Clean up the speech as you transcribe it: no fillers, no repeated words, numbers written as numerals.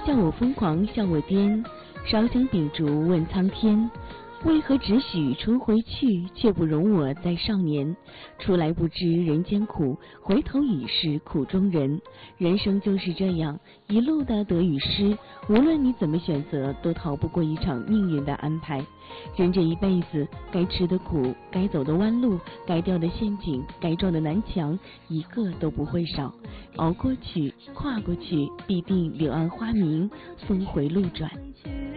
笑我疯狂笑我癫，烧香秉烛问苍天，为何只许春回去，却不容我在少年？出来不知人间苦，回头已是苦中人。人生就是这样，一路的得与失，无论你怎么选择，都逃不过一场命运的安排。人这一辈子，该吃的苦，该走的弯路，该掉的陷阱，该撞的南墙，一个都不会少。熬过去，跨过去，必定柳暗花明，峰回路转。